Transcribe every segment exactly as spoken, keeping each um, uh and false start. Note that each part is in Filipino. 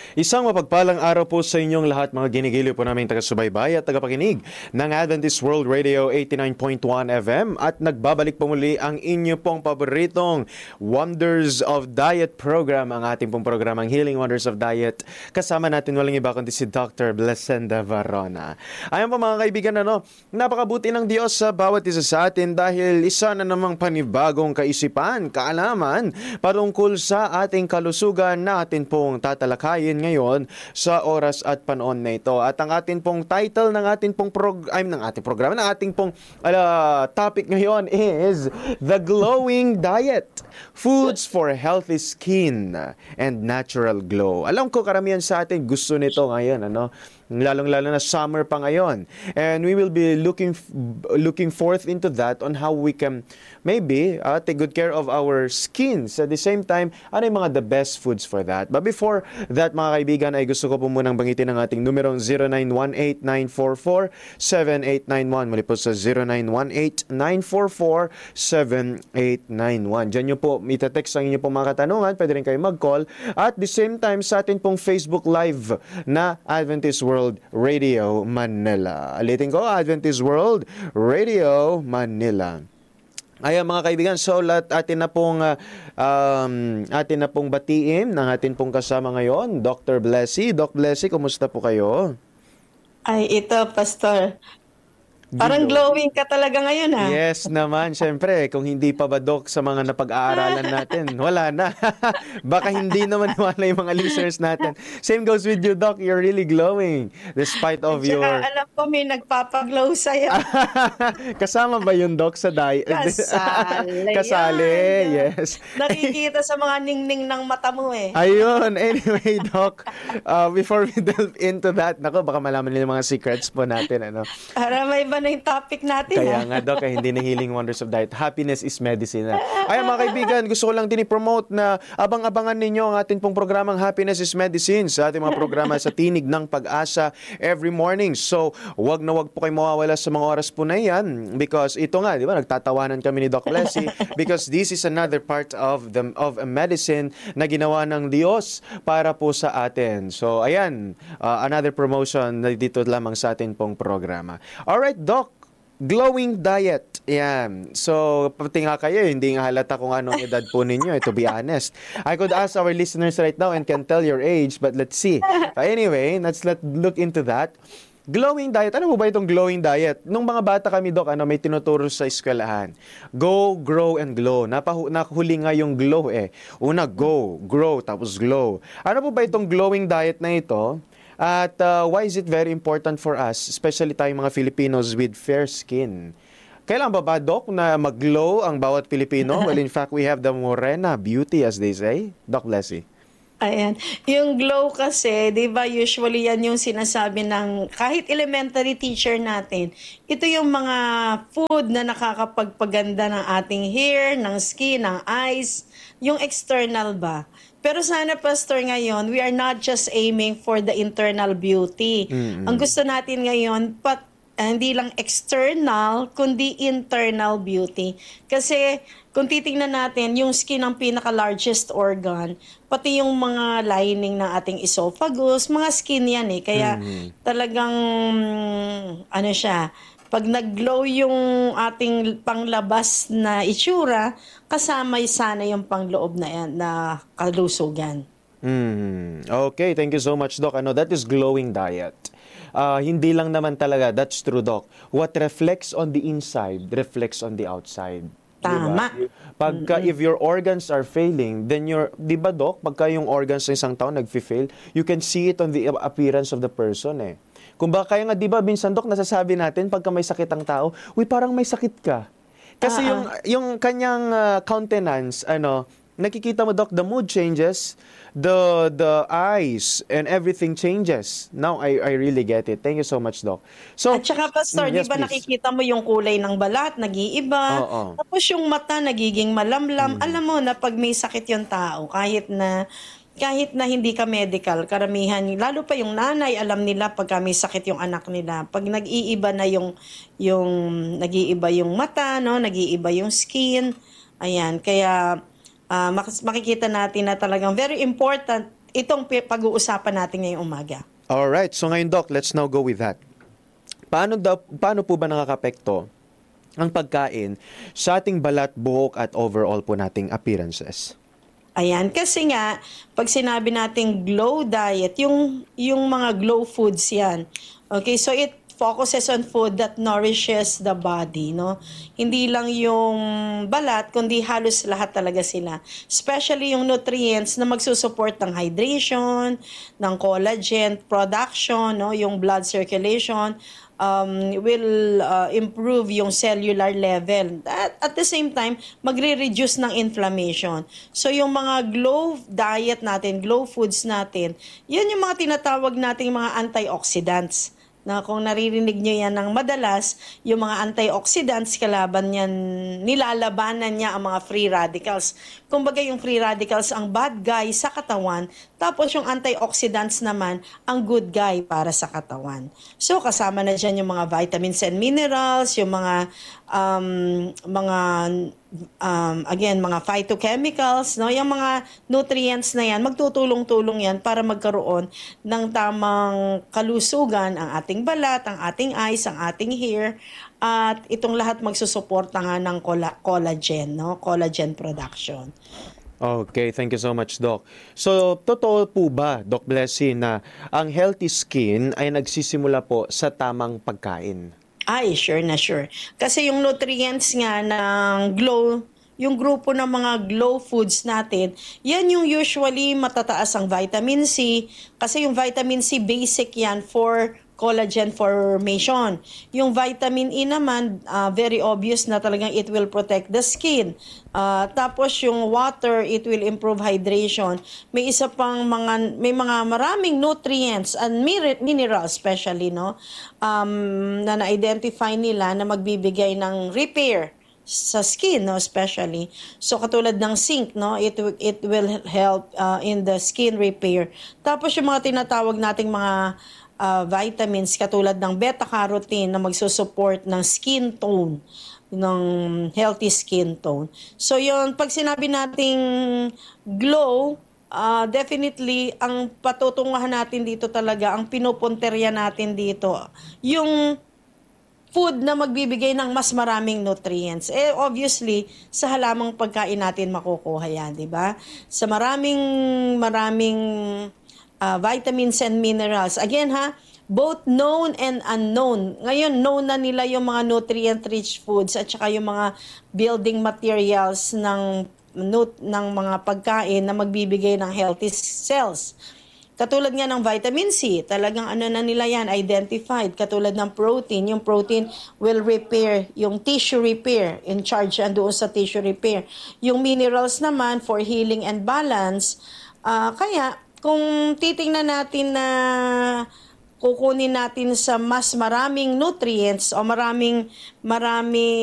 Isang mapagpalang araw po sa inyong lahat, mga ginigiliw po namin taga-subaybay at tagapakinig ng Adventist World Radio eighty-nine point one F M at nagbabalik po muli ang inyo pong paboritong Wonders of Diet program, ang ating pong programang Healing Wonders of Diet. Kasama natin walang iba kundi si Doctor Blessenda Varona. Ayan po mga kaibigan, ano, napakabuti ng Diyos sa bawat isa sa atin dahil isa na namang panibagong kaisipan, kaalaman patungkol sa ating kalusugan na atin pong tatalakayin ngayon sa oras at panahon na ito. At ang atin pong title ng ating pong prog ay ng ating programa, ng ating pong uh, topic ngayon is The Glowing Diet. Foods for Healthy Skin and Natural Glow. Alam ko karamihan sa atin gusto nito ngayon, ano? Lalong-lalo na summer pa ngayon. And we will be looking looking forth into that on how we can maybe uh, take good care of our skins. At the same time, ano yung mga the best foods for that? But before that, mga kaibigan, ay gusto ko po munang bangitin ang ating numerong zero nine one eight nine four four seven eight nine one. Muli po sa zero nine one eight nine four four seven eight nine one. Diyan nyo po itatext ang inyo pong mga katanungan. Pwede rin kayo mag-call. At the same time, sa atin pong Facebook Live na Adventist World Radio Manila. Alitin ko, Adventist World Radio Manila. Ayan mga kaibigan, so lahat atin na pong uh, um, atin na pong batiin ng atin pong kasama ngayon, Doctor Blessy. Doc Blessy, kumusta po kayo? Ay, ito, Pastor. Parang glowing ka talaga ngayon, ha? Yes naman, syempre. Kung hindi pa ba, Doc, sa mga napag-aaralan natin, wala na. Baka hindi naman wala yung mga listeners natin. Same goes with you, Doc. You're really glowing despite of At your... alam ko may nagpapaglow sa'yo. Kasama ba yun, Doc, sa diet? Kasali. Kasali, yan. yes. Nakikita sa mga ningning ng mata mo, eh. Ayun. Anyway, Doc, uh, before we delve into that, nako, baka malaman nila yung mga secrets po natin, ano? Para may iba na yung topic natin, Kaya ha? nga, Doc, eh, hindi na Healing Wonders of Diet. Happiness is medicine. Ay, mga kaibigan, gusto ko lang din i-promote na abang-abangan ninyo ang ating pong programang Happiness is Medicine sa ating mga programa sa Tinig ng Pag-asa every morning. So, wag na wag po kayo mawawala sa mga oras po na yan because ito nga, di ba, nagtatawanan kami ni Doc Leslie because this is another part of the of a medicine na ginawa ng Diyos para po sa atin. So, ayan, uh, another promotion na dito lamang sa ating pong programa. Alright, Doc, glowing diet. Yan. So, pati nga kayo, hindi nga halata kung anong edad po ninyo, eh, to be honest. I could ask our listeners right now and can tell your age, but let's see. Uh, anyway, let's let look into that. Glowing diet. Ano po ba itong glowing diet? Nung mga bata kami, Doc, ano, may tinuturo sa eskwelahan. Go, grow, and glow. Napahu nakahuli nga yung glow eh. Una, go, grow, tapos glow. Ano po ba itong glowing diet na ito? At uh, why is it very important for us, especially tayong mga Filipinos with fair skin? Kailan ba ba, Doc, na mag-glow ang bawat Pilipino? Well, in fact, we have the morena beauty, as they say. Doc Leslie. Ayan. Yung glow kasi, di ba, usually yan yung sinasabi ng kahit elementary teacher natin. Ito yung mga food na nakakapagpaganda ng ating hair, ng skin, ng eyes, yung external ba. Pero sana, Pastor, ngayon, we are not just aiming for the internal beauty. Mm-hmm. Ang gusto natin ngayon, pat, uh, hindi lang external, kundi internal beauty. Kasi kung titingnan natin, yung skin ang pinaka-largest organ, pati yung mga lining ng ating esophagus, mga skin yan eh. Kaya mm-hmm. talagang, ano siya, pag nag-glow yung ating panglabas na itsura, kasama sana yung pangloob na yan, na kalusugan. Mm, okay, thank you so much, Doc. Ano, that is glowing diet. Uh, hindi lang naman talaga, that's true, Doc. What reflects on the inside, reflects on the outside. Tama. Diba? Pagka, mm-hmm. if your organs are failing, then your, di ba, Doc, pagka yung organs ng isang tao nag-fail, you can see it on the appearance of the person, eh. Kung baka kaya nga, di ba, minsan, Doc, nasasabi natin, pagka may sakit ang tao, uy, parang may sakit ka. Kasi uh-huh. yung, yung kanyang uh, countenance, ano, nakikita mo, Doc, the mood changes, the the eyes, and everything changes. Now, I I really get it. Thank you so much, Doc. So, at saka, Pastor, mm, yes, di ba please. nakikita mo yung kulay ng balat, nag-iiba. Oh, oh. Tapos yung mata, nagiging malamlam. Mm. Alam mo na pag may sakit yung tao, kahit na kahit na hindi ka medical, karamihan, lalo pa yung nanay, alam nila pag may sakit yung anak nila. Pag nag-iiba na yung, yung nag-iiba yung mata, no? Nag-iiba yung skin. Ayan, kaya uh, makikita natin na talagang very important itong pi- pag-uusapan natin ngayong umaga. Alright, so ngayon Doc, let's now go with that. Paano, daw, paano po ba nakakapekto ang pagkain sa ating balat, buhok at overall po nating appearances? Ayan, kasi nga, pag sinabi nating glow diet, yung, yung mga glow foods yan. Okay, so it focuses on food that nourishes the body, no? Hindi lang yung balat, kundi halos lahat talaga sila. Especially yung nutrients na magsusupport ng hydration, ng collagen production, no? Yung blood circulation, um, will uh, improve yung cellular level. At at the same time, magre-reduce ng inflammation. So yung mga glow diet natin, glow foods natin, yun yung mga tinatawag nating mga antioxidants. Na kung naririnig nyo yan ng madalas, yung mga antioxidants, kalaban yan, nilalabanan niya ang mga free radicals. Kumbaga yung free radicals ang bad guy sa katawan, tapos yung antioxidants naman ang good guy para sa katawan. So kasama na dyan yung mga vitamins and minerals, yung mga um, mga um, again, mga phytochemicals, no? Yung mga nutrients na yan, magtutulong-tulong yan para magkaroon ng tamang kalusugan ang ating balat, ang ating eyes, ang ating hair, at itong lahat magsusuporta nga ng colla- collagen, no? Collagen production. Okay, thank you so much, Doc. So, totoo po ba, Doc Blessy, na ang healthy skin ay nagsisimula po sa tamang pagkain? Ay, sure na sure. Kasi yung nutrients nga ng glow, yung grupo ng mga glow foods natin, yan yung usually matataas ang vitamin C. Kasi yung vitamin C, basic yan for collagen formation. Yung vitamin E naman, uh, very obvious na talagang it will protect the skin. Uh, tapos yung water, it will improve hydration. May isa pang mga, may mga maraming nutrients and minerals especially, no? Um, na na-identify nila na magbibigay ng repair sa skin, no, especially. So katulad ng zinc, no, it it will help uh, in the skin repair. Tapos yung mga tinatawag nating mga uh, vitamins katulad ng beta-carotene na magsusupport ng skin tone, ng healthy skin tone. So yun, pag sinabi nating glow, uh, definitely ang patutunguhan natin dito talaga, ang pinupunterya natin dito, yung food na magbibigay ng mas maraming nutrients. Eh, obviously, sa halamang pagkain natin makukuha yan, di ba? Sa maraming, maraming uh, vitamins and minerals. Again, ha, both known and unknown. Ngayon, known na nila yung mga nutrient-rich foods at saka yung mga building materials ng, ng mga pagkain na magbibigay ng healthy cells. Katulad nga ng vitamin C, talagang ano na nila yan, identified. Katulad ng protein, yung protein will repair, yung tissue repair, in charge yan doon sa tissue repair. Yung minerals naman for healing and balance. Uh, kaya, kung titingnan natin na kukunin natin sa mas maraming nutrients o maraming maraming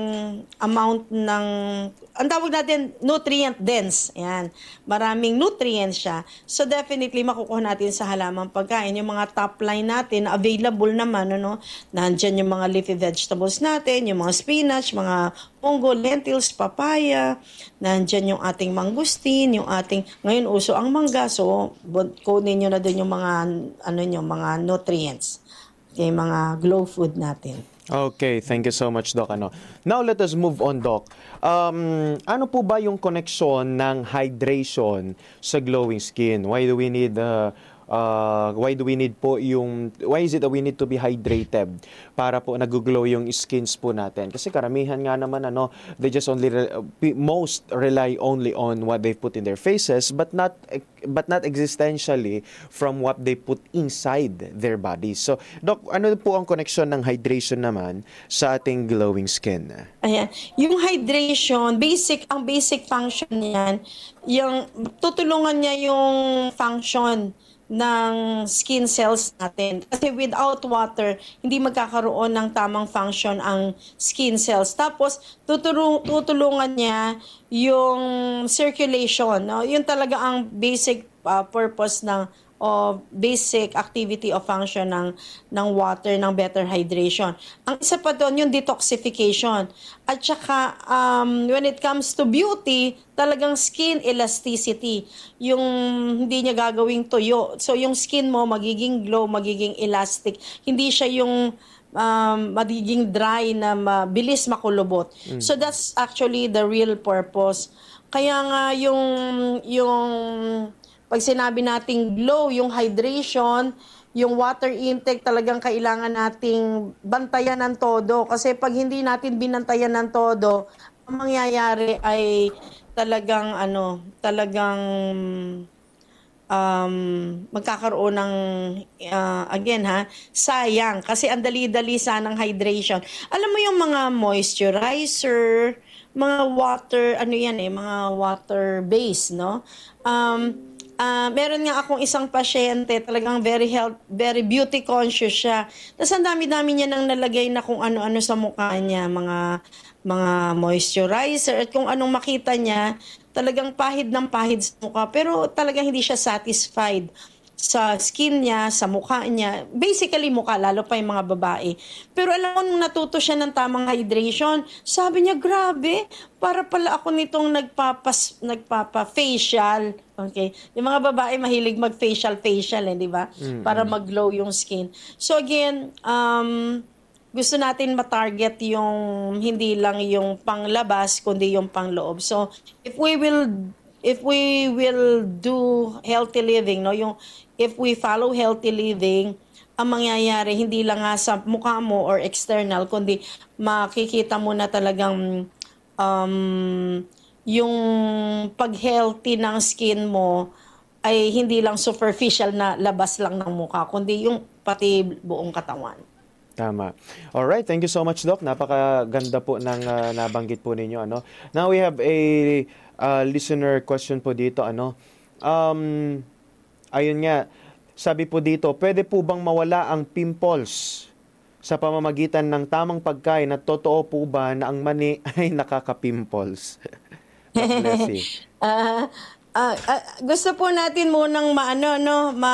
amount ng, ang tawag natin nutrient dense, yan, maraming nutrients siya, so definitely makukuha natin sa halamang pagkain. Yung mga top line natin available naman, ano, nandyan yung mga leafy vegetables natin, yung mga spinach, mga munggo, lentils, papaya, nandyan yung ating mangustin, yung ating, ngayon uso ang mangga, so kunin nyo na din yung mga ano nyo, mga nutrients, okay, mga glow food natin. Okay, thank you so much, Doc. Ano? Now, let us move on, Doc. Um, ano po ba yung connection ng hydration sa glowing skin? Why do we need uh, uh, why do we need po yung why is it that we need to be hydrated para po nag-glow yung skins po natin? Kasi karamihan nga naman ano, they just only re- most rely only on what they put in their faces, but not but not existentially from what they put inside their bodies. So, Doc, ano po ang connection ng hydration naman sa ating glowing skin? Ayan. Yung hydration, basic, ang basic function niyan, yung tutulungan niya yung function ng skin cells natin. Kasi without water, hindi magkakaroon ng tamang function ang skin cells. Tapos, tutulung, tutulungan niya yung circulation. No? Yun talaga ang basic uh, purpose ng o basic activity o function ng ng water, ng better hydration. Ang isa pa doon yung detoxification. At saka um, when it comes to beauty, talagang skin elasticity. Yung hindi niya gagawing tuyo. So yung skin mo magiging glow, magiging elastic. Hindi siya yung um, magiging dry na mabilis makulubot. Mm. So that's actually the real purpose. Kaya nga yung yung pag sinabi nating glow, yung hydration, yung water intake, talagang kailangan nating bantayan ng todo. Kasi pag hindi natin binantayan ng todo, ang mangyayari ay talagang ano, talagang um, magkakaroon ng, uh, again ha, sayang. Kasi ang dali-dali sanang hydration. Alam mo yung mga moisturizer, mga water, ano yan eh, mga water base, no? Um, Uh, meron nga akong isang pasyente, talagang very health, very beauty conscious siya. Tapos ang dami-dami niya nang nalagay na kung ano-ano sa mukha niya, mga mga moisturizer at kung anong makita niya, talagang pahid ng pahid sa mukha. Pero talagang hindi siya satisfied sa skin niya, sa mukha niya. Basically mukha, lalo pa yung mga babae. Pero alam mo, nung natuto siya ng tamang hydration, sabi niya, grabe, para pala ako nitong nagpapas, nagpapa-facial. Okay? Yung mga babae mahilig mag-facial, facial, eh, di ba? Mm-hmm. Para mag-glow yung skin. So again, um, gusto natin ma-target yung hindi lang yung panglabas, kundi yung pangloob. So if we will if we will do healthy living, no, yung if we follow healthy living, ang mangyayari hindi lang nga sa mukha mo or external, kundi makikita mo na talagang um, yung pag-healthy ng skin mo ay hindi lang superficial na labas lang ng mukha, kundi yung pati buong katawan. Tama. All right, thank you so much, Doc. Napakaganda po ng uh, nabanggit po ninyo, ano. Now we have a uh, listener question po dito, ano. Um ayun nga, sabi po dito, pwede po bang mawala ang pimples sa pamamagitan ng tamang pagkain at totoo po ba na ang mani ay nakaka-pimples? God bless you. uh, uh, uh, gusto po natin munang maano no, ma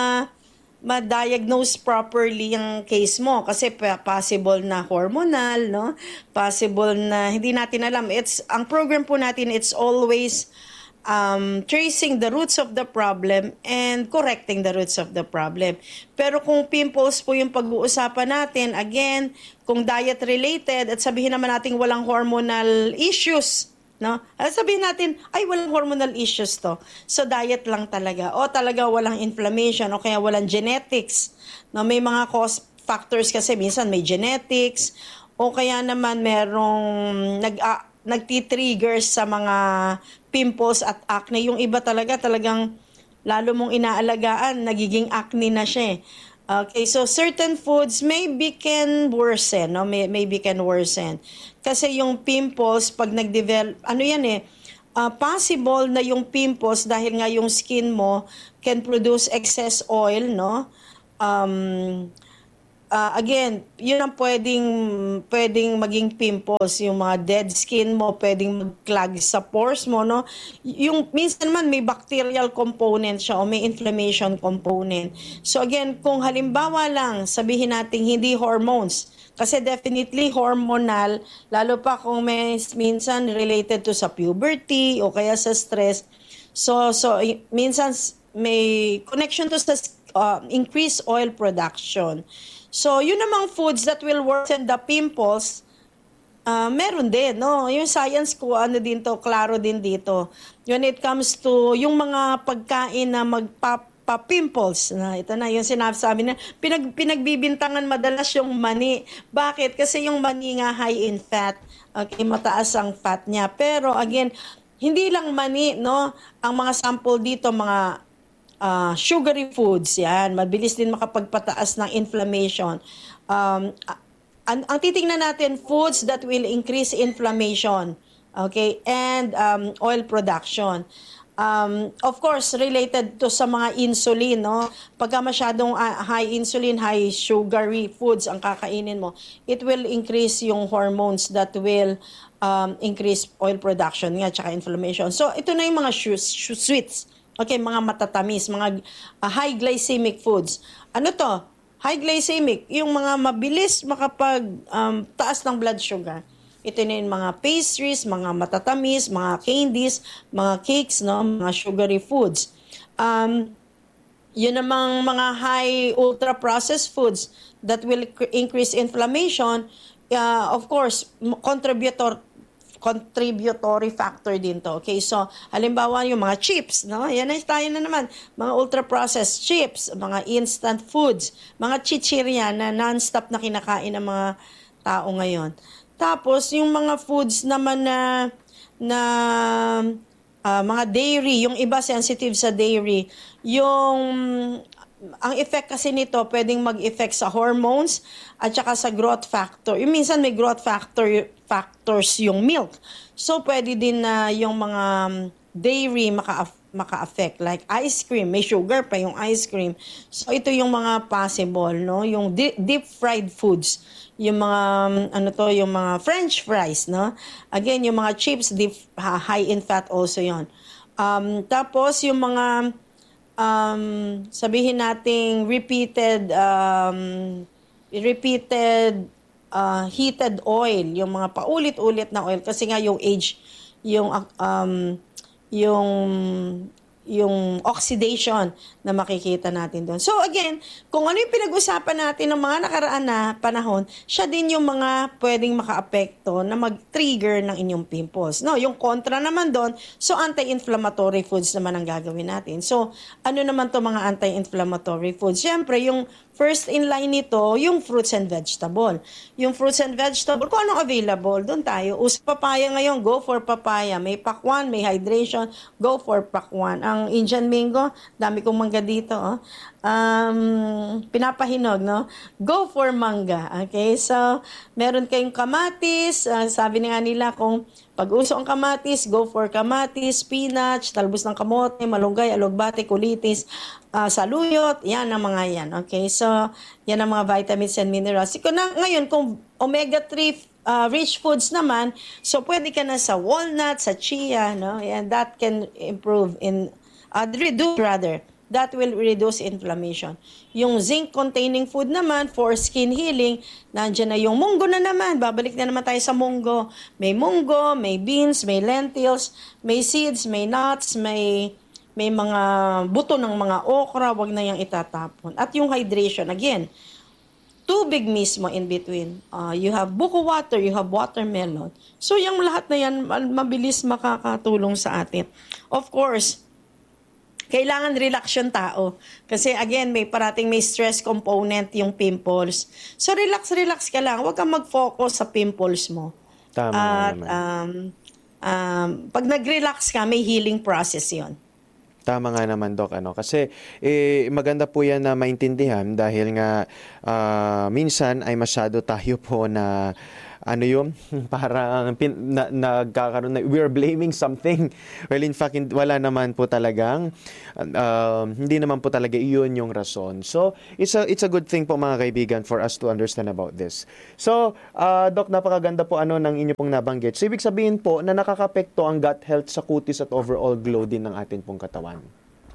ma-diagnose properly yung case mo kasi possible na hormonal, no? Possible na hindi natin alam. It's ang program po natin, it's always um, tracing the roots of the problem and correcting the roots of the problem. Pero kung pimples po yung pag-uusapan natin, again, kung diet related at sabihin naman natin walang hormonal issues, no? At sabihin natin, ay walang hormonal issues to. So diet lang talaga. O talaga walang inflammation o kaya walang genetics. No, may mga cause factors kasi minsan may genetics o kaya naman merong nag uh, nagti-trigger sa mga pimples at acne. Yung iba talaga talagang lalo mong inaalagaan, nagiging acne na siya. Eh. Okay, so certain foods maybe can worsen, no? May, maybe can worsen. Kasi yung pimples, pag nag-develop, ano yan eh, uh, possible na yung pimples, dahil nga yung skin mo can produce excess oil, no? Um, uh, again, yun ang pwedeng, pwedeng maging pimples. Yung mga dead skin mo, pwedeng mag-clog sa pores mo, no? Yung, minsan man may bacterial component siya o may inflammation component. So again, kung halimbawa lang, sabihin natin hindi hormones, kasi definitely hormonal, lalo pa kung may minsan related to sa puberty o kaya sa stress. So, so minsan may connection to sa uh, increased oil production. So, yun namang foods that will worsen the pimples, uh, meron din, no? Yung science ko, ano din to, klaro din dito. When it comes to yung mga pagkain na magpap pa-pimples. Na, ito na, yung sinasabi na, pinag, pinagbibintangan madalas yung mani. Bakit? Kasi yung mani nga high in fat. Okay, mataas ang fat niya. Pero again, hindi lang mani, no? Ang mga sample dito, mga uh, sugary foods, yan. Mabilis din makapagpataas ng inflammation. Um, ang, ang titingnan natin, foods that will increase inflammation. Okay? And um, oil production. Um, of course, related to sa mga insulin, no? Pagka masyadong uh, high insulin, high sugary foods ang kakainin mo, it will increase yung hormones that will um, increase oil production nga, tsaka inflammation. So, ito na yung mga sweets. Okay, mga matatamis, mga uh, high glycemic foods. Ano to? High glycemic, yung mga mabilis makapag um, taas ng blood sugar. Ito na yung mga pastries, mga matatamis, mga candies, mga cakes, no, mga sugary foods. Um, yun namang mga high ultra-processed foods that will cr- increase inflammation, uh, of course, m- contributor contributory factor din to. Okay, so halimbawa yung mga chips, no? Yan na tayo na naman. Mga ultra-processed chips, mga instant foods, mga chichirya na non-stop na kinakain ng mga tao ngayon. Tapos yung mga foods naman na na ah, mga dairy, yung iba sensitive sa dairy, yung ang effect kasi nito pwedeng mag-effect sa hormones at saka sa growth factor. Yung minsan may growth factor factors yung milk. So pwede din na yung mga dairy maka maka-affect like ice cream, may sugar pa yung ice cream. So ito yung mga possible, no? Yung di- deep fried foods, yung mga ano to, yung mga french fries, no? Again, yung mga chips deep ha- high in fat also yon. Um tapos yung mga um, sabihin nating repeated um, repeated uh, heated oil, yung mga paulit-ulit na oil kasi nga yung age, yung um, yung yung oxidation na makikita natin doon. So again, kung ano yung pinag-usapan natin ng mga nakaraan na panahon, siya din yung mga pwedeng makaapekto na mag-trigger ng inyong pimples. No, yung kontra naman doon, so anti-inflammatory foods naman ang gagawin natin. So ano naman to mga anti-inflammatory foods? Siyempre, yung first in line nito, yung fruits and vegetable. Yung fruits and vegetable, kung anong available, doon tayo. Uso papaya ngayon, go for papaya. May pakwan, may hydration, go for pakwan. Ang Indian mango, dami kong mangga dito. Oh. Um, pinapahinog, no? Go for manga. Okay? So, meron kayong kamatis. Uh, sabi nga nila kung pag uso ang kamatis, go for kamatis, spinach, talbos ng kamote, malunggay, alugbate, kulitis, uh, saluyot, yan ang mga yan. Okay, so yan ang mga vitamins and minerals. Kung na, ngayon, kung omega three uh, rich foods naman, so pwede ka na sa walnut, sa chia, no? And that can improve in, uh, reduce rather, that will reduce inflammation. Yung zinc-containing food naman for skin healing, nandiyan na yung munggo na naman. Babalik na naman tayo sa munggo. May munggo, may beans, may lentils, may seeds, may nuts, may may mga buto ng mga okra, wag na yung itatapon. At yung hydration, again, tubig mismo in between. Uh, you have buko water, you have watermelon. So yung lahat na yan, mabilis makakatulong sa atin. Of course, kailangan relax yung tao. Kasi again, may parating may stress component yung pimples. So relax, relax ka lang. Huwag kang mag-focus sa pimples mo. Tama nga At naman. um, um, pag nag-relax ka, may healing process yon. Tama nga naman, Doc, ano, kasi eh, maganda po yan na maintindihan dahil nga ah, minsan ay masyado tayo po na ano yun, parang pin, na, nagkakaroon na, we're blaming something. Well, in fact, hin- wala naman po talagang, um, hindi naman po talaga iyon yung rason. So, it's a, it's a good thing po mga kaibigan for us to understand about this. So, ah, Doc, napakaganda po ano ng inyo pong nabanggit. So, ibig sabihin po na nakakapekto ang gut health sa kutis at overall glow din ng atin pong katawan.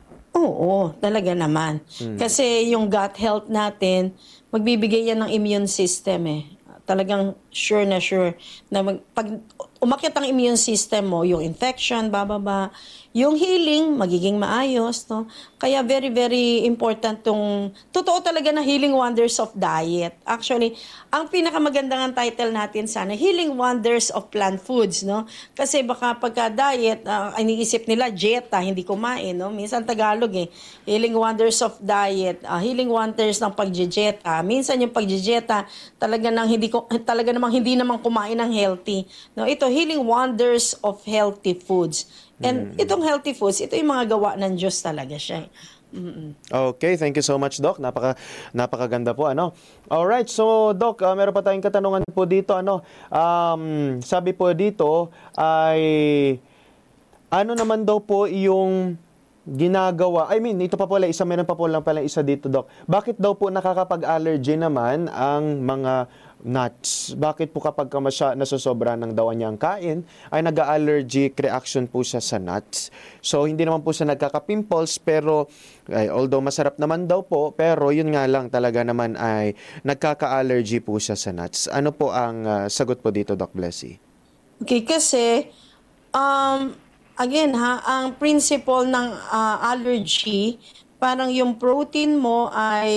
Oo, talaga naman. Kasi yung gut health natin, magbibigay yan ng immune system eh. Talagang sure na sure na mag, pag umakyat ang immune system mo, yung infection, bababa, yung healing, magiging maayos, no? Kaya very, very important tong, totoo talaga na healing wonders of diet. Actually, ang pinakamagandang title natin sana, Healing Wonders of Plant Foods, no? Kasi baka pagka diet, uh, iniisip nila, dieta, hindi kumain, no? Minsan Tagalog eh, Healing Wonders of Diet, uh, Healing Wonders ng pagdidieta. Minsan yung pagdidieta, talaga nang hindi ko, talaga namang hindi naman kumain ng healthy. No, ito Healing Wonders of Healthy Foods. And itong healthy foods, ito yung mga gawa ng Diyos talaga siya. Mm-mm. Okay, thank you so much, Doc. Napaka napakaganda po ano. All right, so Doc, uh, meron pa tayong katanungan po dito ano. Um, sabi po dito ay ano naman daw po yung ginagawa, I mean, ito pa pala, isa meron pa po lang pala isa dito, Doc. Bakit daw po nakakapag-allergy naman ang mga nuts? Bakit po kapag ka masya, nasosobra ng daw niyang kain, ay nag-allergic reaction po siya sa nuts? So, hindi naman po siya nagkaka-pimples, pero, ay, although masarap naman daw po, pero yun nga lang talaga naman ay nagkaka-allergy po siya sa nuts. Ano po ang ah, sagot po dito, Doc Blessy? Okay, kasi um again ha, ang principle ng ah, allergy, parang yung protein mo ay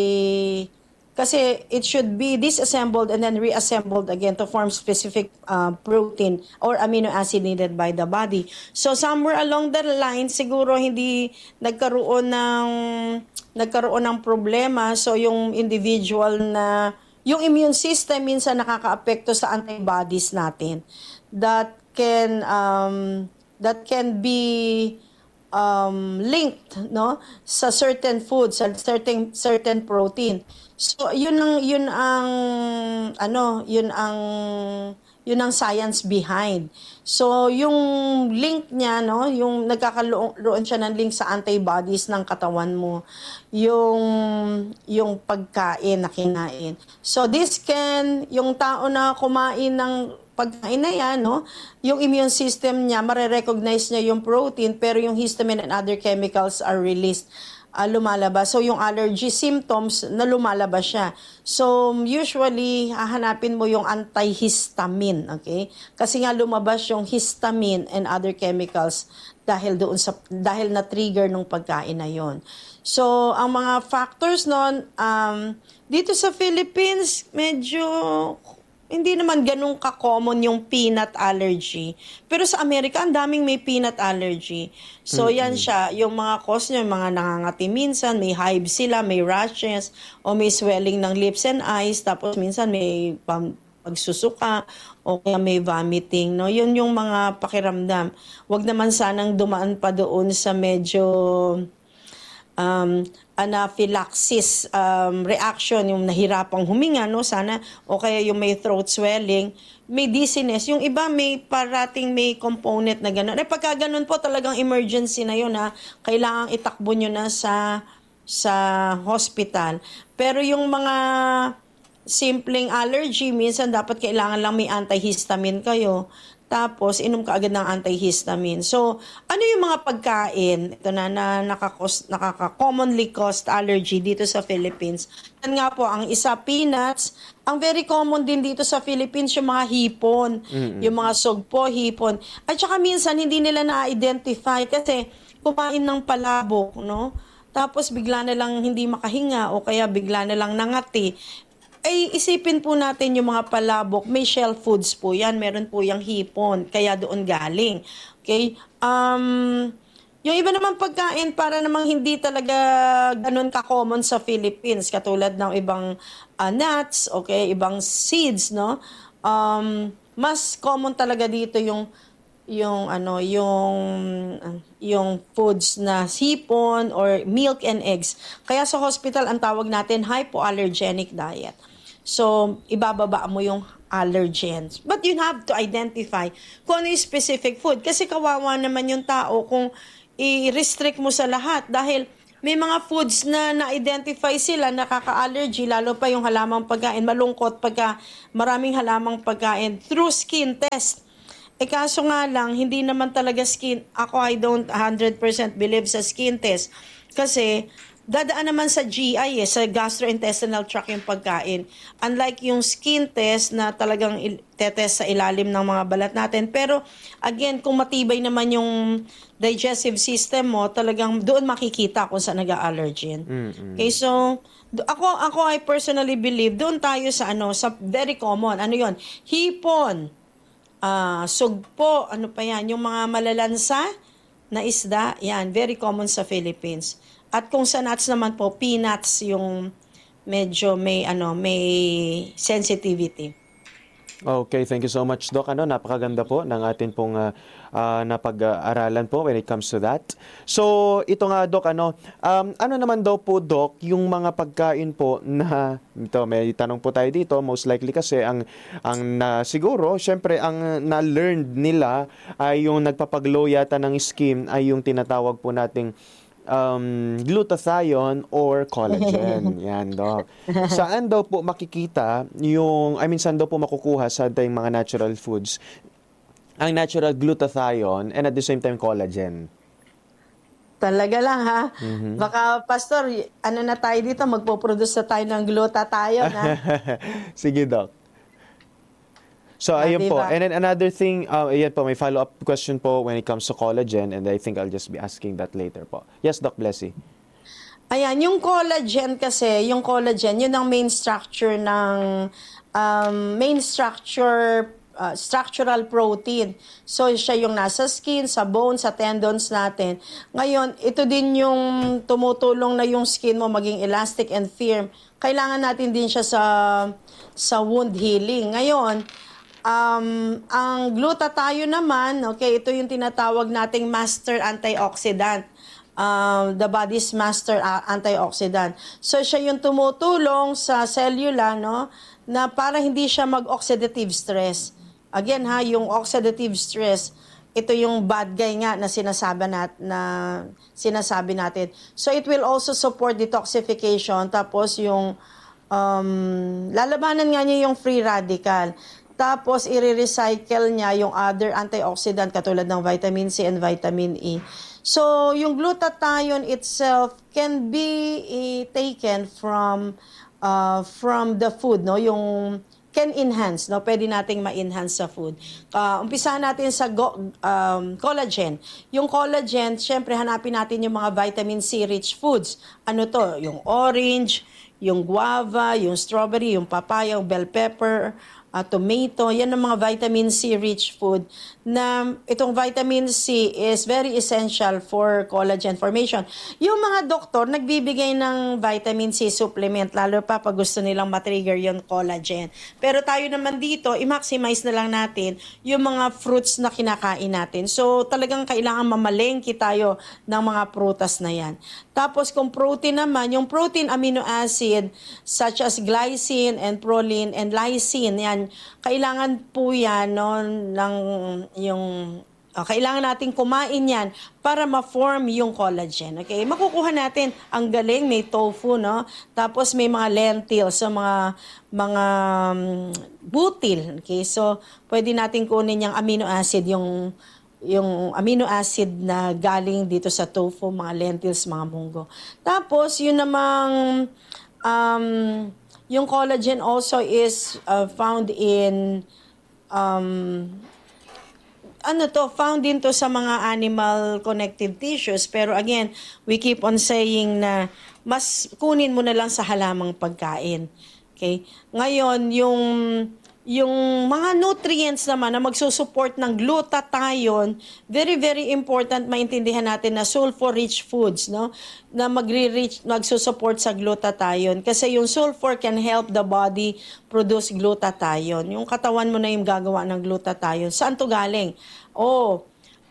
kasi it should be disassembled and then reassembled again to form specific uh, protein or amino acid needed by the body. So somewhere along the line, siguro hindi nagkaroon ng nagkaroon ng problema. So yung individual na yung immune system minsan nakakaapekto sa antibodies natin that can um, that can be um, linked no sa certain foods, sa certain certain protein. So yun ang yun ang ano, yun ang yun ang science behind. So yung link niya no, yung nagkakaroon siya ng link sa antibodies ng katawan mo. Yung yung pagkain na kinain. So this can yung tao na kumain ng pagkain na yan, no, yung immune system niya, mare-recognize niya yung protein, pero yung histamine and other chemicals are released, uh, lumalabas. So, yung allergy symptoms na lumalabas siya. So, usually, hahanapin mo yung antihistamine, okay? Kasi nga lumabas yung histamine and other chemicals dahil doon sa dahil na trigger ng pagkain na yon. So, ang mga factors noon, um, dito sa Philippines, medyo hindi naman ganun ka-common yung peanut allergy. Pero sa Amerika, ang daming may peanut allergy. So, mm-hmm. yan siya. Yung mga cause nyo, yung mga nangangati minsan, may hives sila, may rashes, o may swelling ng lips and eyes, tapos minsan may pam- pagsusuka, o kaya may vomiting. No? Yun yung mga pakiramdam. Huwag naman sanang dumaan pa doon sa medyo um, anaphylaxis um, reaction, yung nahirapang huminga, no? Sana, o kaya yung may throat swelling, may dizziness. Yung iba may parating may component na gano'n. Eh, pagka gano'n po, talagang emergency na yun, ha? Kailangang itakbo nyo na sa, sa hospital. Pero yung mga simpleng allergy, minsan dapat kailangan lang may antihistamine kayo. Tapos, inom ka agad ng antihistamine. So, ano yung mga pagkain ito na, na nakakos, nakaka-commonly caused allergy dito sa Philippines? Yan nga po, ang isa, peanuts. Ang very common din dito sa Philippines, yung mga hipon, mm-hmm. yung mga sugpo, hipon. At saka minsan, hindi nila na-identify kasi kumain ng palabok, no? Tapos, bigla na lang hindi makahinga o kaya bigla na lang nangati. Ay isipin po natin yung mga palabok, may shell foods po yan, meron po yung hipon, kaya doon galing. Okay? Um, yung iba naman pagkain, para namang hindi talaga ganun ka-common sa Philippines, katulad ng ibang uh, nuts, okay, ibang seeds, no? Um, mas common talaga dito yung yung ano yung yung foods na hipon or milk and eggs. Kaya sa hospital ang tawag natin hypoallergenic diet. So, ibababa mo yung allergens. But you have to identify kung ano yung specific food. Kasi kawawa naman yung tao kung i-restrict mo sa lahat. Dahil may mga foods na na-identify sila, nakaka-allergy, lalo pa yung halamang pagkain. Malungkot pagka maraming halamang pagkain through skin test. Eh kaso nga lang, hindi naman talaga skin. Ako, I don't one hundred percent believe sa skin test. Kasi dadaan naman sa G I eh, sa gastrointestinal tract yung pagkain. Unlike yung skin test na talagang tetest sa ilalim ng mga balat natin. Pero again, kung matibay naman yung digestive system mo, talagang doon makikita kung saan nag-allergen. Mm-hmm. Okay, so ako ako I personally believe doon tayo sa ano, sa very common. Ano 'yon? Hipon, uh, sugpo, ano pa 'yan, yung mga malalansa na isda, yan, very common sa Philippines. At kung sa nuts naman po, peanuts yung medyo may ano, may sensitivity. Okay, thank you so much, Doc. Ano, napakaganda po ng atin pong ah, ah, napag-aralan po when it comes to that. So, ito nga, Doc, ano, um, ano naman daw po, Doc, yung mga pagkain po na, ito, may tanong po tayo dito, most likely kasi ang, ang na, siguro, syempre, ang na-learned nila ay yung nagpapaglow yata ng skin ay yung tinatawag po nating um, glutathione or collagen. Yan, Doc. Saan daw po makikita yung, I mean, saan daw po makukuha sa ating mga natural foods ang natural glutathione and at the same time collagen? Talaga lang ha. Baka pastor, y- ano na tayo dito, magpo-produce na tayo ng glutathione ha. Sige, Doc. So, Ah, ayun di po. ba? And then another thing, uh, ayan po, may follow-up question po when it comes to collagen and I think I'll just be asking that later po. Yes, Doc Blessy. Ayan, yung collagen kasi, yung collagen, yun ang main structure ng um, main structure uh, structural protein. So siya yung nasa skin, sa bones, sa tendons natin. Ngayon, ito din yung tumutulong na yung skin mo maging elastic and firm. Kailangan natin din siya sa sa wound healing. Ngayon, Um, ang glutathione naman, okay, ito yung tinatawag nating master antioxidant. Um, the body's master uh, antioxidant. So siya yung tumutulong sa cellula, no, na para hindi siya mag-oxidative stress. Again ha, yung oxidative stress, ito yung bad guy nga na sinasabi nat na sinasabi natin. So it will also support detoxification, tapos yung um, lalabanan nga niya yung free radical. Tapos, i-recycle niya yung other antioxidant katulad ng vitamin C and vitamin E. So, yung glutathione itself can be eh, taken from uh, from the food, no? Yung can enhance, no? Pwede nating ma-enhance sa food. Uh, umpisahan natin sa go, um, collagen. Yung collagen, syempre hanapin natin yung mga vitamin C rich foods. Ano to? Yung orange, yung guava, yung strawberry, yung papaya, yung bell pepper, uh, tomato, yan ang mga vitamin C rich food na itong vitamin C is very essential for collagen formation. Yung mga doktor nagbibigay ng vitamin C supplement lalo pa pag gusto nilang matrigger yung collagen. Pero tayo naman dito, i-maximize na lang natin yung mga fruits na kinakain natin. So talagang kailangan mamalengke tayo ng mga prutas na yan. Tapos kung protein naman, yung protein amino acid such as glycine and proline and lysine, yan, kailangan po yan, no, ng, yung, uh, kailangan natin kumain yan para ma-form yung collagen. Okay? Makukuha natin, ang galing, may tofu, no? Tapos may mga lentils, so mga, mga um, butil. Okay? So, pwede natin kunin yung amino acid, yung yung amino acid na galing dito sa tofu, mga lentils, mga munggo. Tapos, yun namang, um, yung collagen also is uh, found in, um, ano to, found din to sa mga animal connective tissues. Pero again, we keep on saying na mas kunin mo na lang sa halamang pagkain. Okay? Ngayon, yung yung mga nutrients naman na magsusupport ng glutathione, very, very important maintindihan natin na sulfur-rich foods, no? Na magre-reach, magsusupport sa glutathione. Kasi yung sulfur can help the body produce glutathione. Yung katawan mo na yung gagawa ng glutathione. Saan to galing? Oh,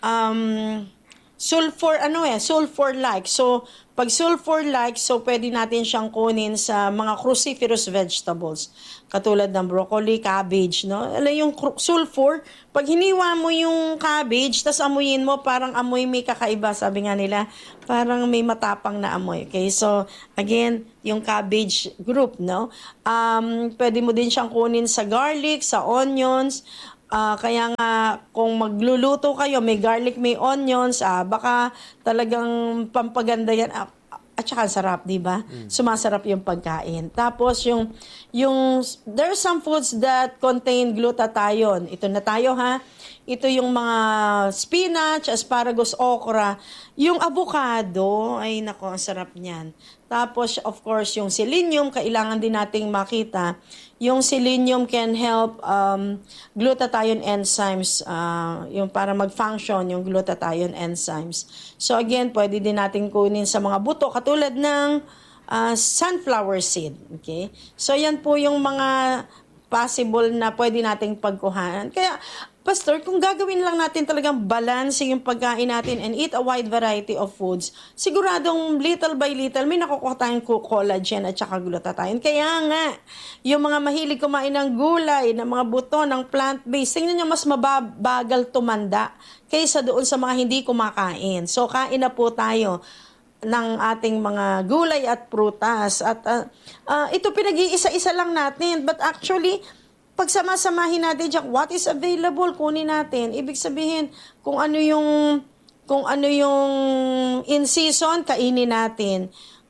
um, sulfur, ano eh, sulfur-like. So, pag sulfur-like, so pwede natin siyang kunin sa mga cruciferous vegetables. Katulad ng broccoli, cabbage, no? Alam yung cru- sulfur, pag hiniwa mo yung cabbage, tas amuyin mo, parang amoy may kakaiba. Sabi nga nila, parang may matapang na amoy. Okay, so, again, yung cabbage group, no? Um, pwede mo din siyang kunin sa garlic, sa onions. Ah, kaya nga, kung magluluto kayo, may garlic, may onions, ah, baka talagang pampaganda yan. Ah, at saka sarap, di ba? Sumasarap yung pagkain. Tapos yung, yung, there are some foods that contain glutathione. Ito na tayo ha. Ito yung mga spinach, asparagus, okra. Yung avocado, ay nako, ang sarap niyan. Tapos, of course, yung selenium, kailangan din nating makita. Yung selenium can help um, glutathione enzymes, uh, yung para mag-function yung glutathione enzymes. So again, pwede din natin kunin sa mga buto, katulad ng uh, sunflower seed. Okay? So yan po yung mga possible na pwede nating pagkuhanan. Kaya, Pastor, kung gagawin lang natin talagang balance yung pagkain natin and eat a wide variety of foods, siguradong little by little may nakukuha tayong co- collagen at saka glutathione. Kaya nga, yung mga mahilig kumain ng gulay, ng mga buto, ng plant-based, tingnan nyo mas mababagal tumanda kaysa doon sa mga hindi kumakain. So, kain na po tayo ng ating mga gulay at prutas. At uh, uh, ito pinag-iisa-isa lang natin. But actually, pag sama-samahin natin dyan, what is available, kunin natin. Ibig sabihin, kung ano yung, kung ano yung in season, kainin natin.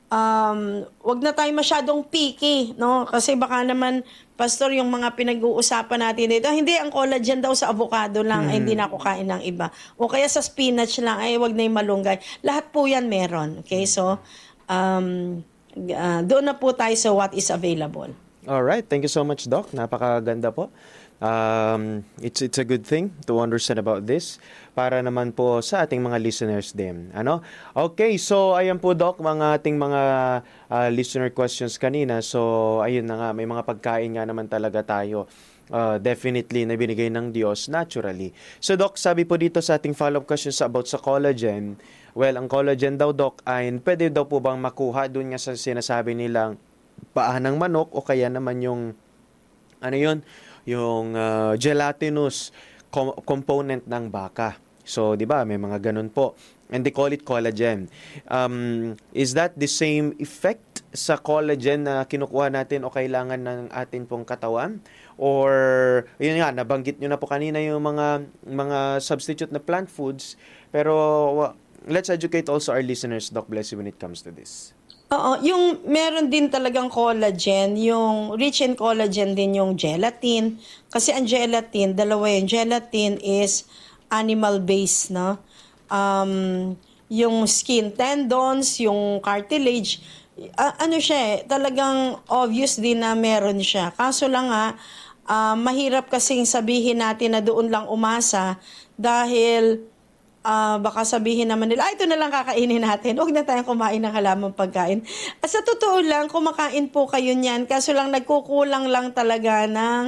Um, wag na tayo masyadong picky, no? Kasi baka naman, Pastor, yung mga pinag-uusapan natin dito, hindi, ang collagen daw sa avocado lang, ay hindi na ako kain ng iba. O kaya sa spinach lang, ay wag na yung malunggay. Lahat po yan meron. Okay, so, um, uh, doon na po tayo sa what is available. Alright, thank you so much, Doc. Napakaganda po. Um, it's it's a good thing to understand about this para naman po sa ating mga listeners din. Ano? Okay, so ayan po, Doc, mga ating mga uh, listener questions kanina. So ayun na nga, may mga pagkain nga naman talaga tayo. Uh, definitely na binigay ng Diyos naturally. So Doc, sabi po dito sa ating follow-up questions about sa collagen. Well, ang collagen daw, Doc, ay pwede daw po bang makuha doon nga sa sinasabi nilang paa ng manok o kaya naman yung ano yun, yung uh, gelatinous com- component ng baka. So, di ba, may mga ganun po. And they call it collagen. Um, is that the same effect sa collagen na kinukuha natin o kailangan ng atin pong katawan? Or, yun nga, nabanggit nyo na po kanina yung mga, mga substitute na plant foods. Pero, uh, let's educate also our listeners, Doc Blessy, when it comes to this. Oo, yung meron din talagang collagen, yung rich in collagen din yung gelatin. Kasi ang gelatin, dalawa yun. Gelatin is animal-based, no? Um, yung skin tendons, yung cartilage, uh, ano siya eh, talagang obvious din na meron siya. Kaso lang nga, uh, mahirap kasing sabihin natin na doon lang umasa dahil Ah, baka sabihin naman nila, ah, ito na lang kakainin natin. Huwag na tayong kumain ng halamang pagkain. At sa totoo lang, kumakain po kayo niyan. Kaso lang, nagkukulang lang talaga ng,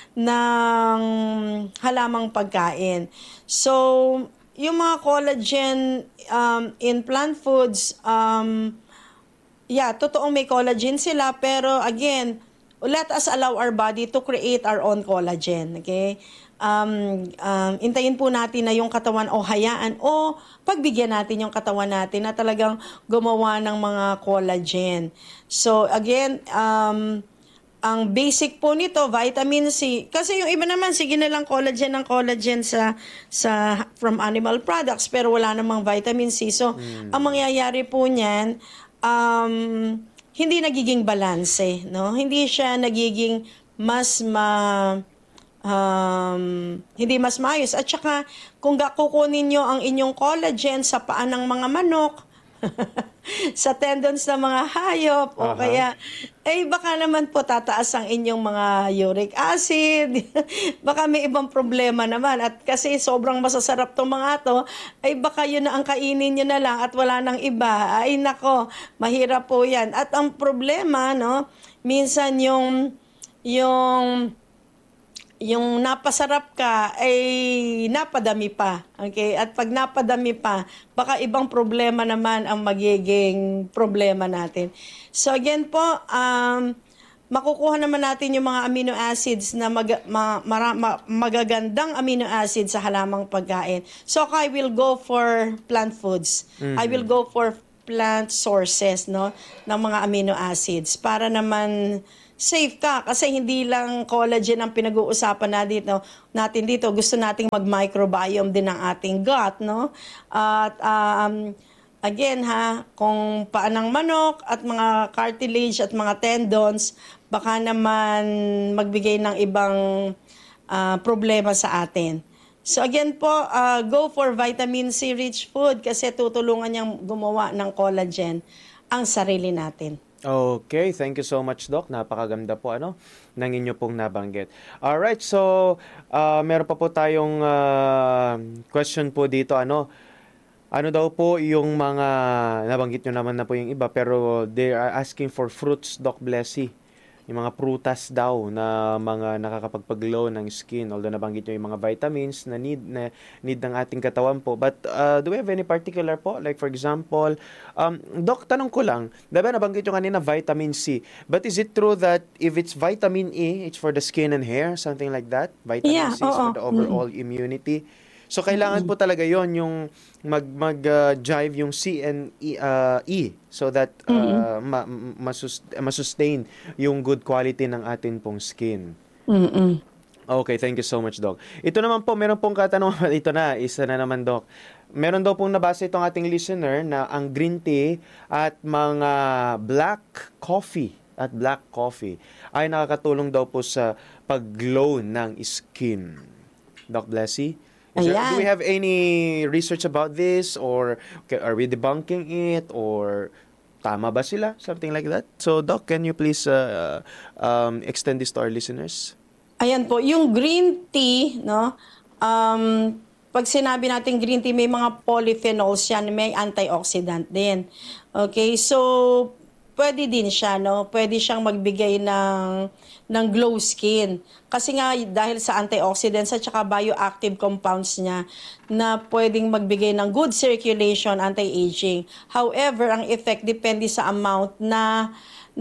ng halamang pagkain. So, yung mga collagen um, in plant foods, um, yeah, totoong may collagen sila. Pero again, let us allow our body to create our own collagen. Okay? Um, um, intayin po natin na yung katawan o hayaan o pagbigyan natin yung katawan natin na talagang gumawa ng mga collagen. So again, um, ang basic po nito, vitamin C. Kasi yung iba naman, sige na lang collagen ng collagen sa, sa from animal products pero wala namang vitamin C. So mm. ang mangyayari po niyan, um, hindi nagiging balanse. No? Hindi siya nagiging mas ma... Um, hindi mas maayos. At saka, kung kukunin nyo ang inyong collagen sa paa ng mga manok, sa tendons ng mga hayop, o Aha. kaya, eh baka naman po tataas ang inyong mga uric acid, baka may ibang problema naman. At kasi sobrang masasarap tong mga to, ay baka yun na ang kainin nyo na lang at wala nang iba. Ay nako, mahirap po yan. At ang problema, no, minsan yung, yung, yung napasarap ka ay napadami pa. Okay? At pag napadami pa, baka ibang problema naman ang magiging problema natin. So again po, um, makukuha naman natin yung mga amino acids na mag, ma, mara, ma, magagandang amino acids sa halamang pagkain. So I will go for plant foods. Mm-hmm. I will go for plant sources, no, ng mga amino acids para naman safe ka kasi hindi lang collagen ang pinag-uusapan na dito, natin dito. Gusto nating mag-microbiome din ng ating gut, no? At um, again ha, kung paan ng manok at mga cartilage at mga tendons, baka naman magbigay ng ibang uh, problema sa atin. So again po, uh, go for vitamin C rich food kasi tutulungan niyang gumawa ng collagen ang sarili natin. Okay, thank you so much, Doc. Napakaganda po ano ng inyo pong nabanggit. Alright, so uh, meron pa po tayong uh, question po dito. Ano ano daw po yung mga, nabanggit nyo naman na po yung iba, pero they are asking for fruits, Doc Blessy. yung mga prutas daw na mga nakakapagpag-glow ng skin. Although nabanggit nyo yung mga vitamins na need na need ng ating katawan po. But uh, do we have any particular po? Like for example, um, Doc, tanong ko lang, diba nabanggit nyo kanina vitamin C. But is it true that if it's vitamin E, it's for the skin and hair, something like that? Vitamin Yeah, C is for oo. the overall immunity. So kailangan po talaga yon yung mag mag uh, jive yung C and E, uh, E so that uh, ma, masus- masustain yung good quality ng atin pong skin. Mm-mm. Okay, thank you so much, Doc. Ito naman po, meron pong katanungan, ito na, isa na naman, Doc. Meron daw pong nabasa itong ating listener na ang green tea at mga black coffee at black coffee ay nakakatulong daw po sa pag-glow ng skin. Doc Blessy? Is there, do we Ayan. have any research about this or okay, are we debunking it or tama ba sila? Something like that. So, Doc, can you please uh, um, extend this to our listeners? Ayan po, yung green tea, no? Um, pag sinabi natin green tea, may mga polyphenols yan, may antioxidant din. Okay, so pwede din siya, no? Pwede siyang magbigay ng ng glow skin. Kasi nga dahil sa antioxidants at saka bioactive compounds niya na pwedeng magbigay ng good circulation, anti-aging. However, ang effect depende sa amount na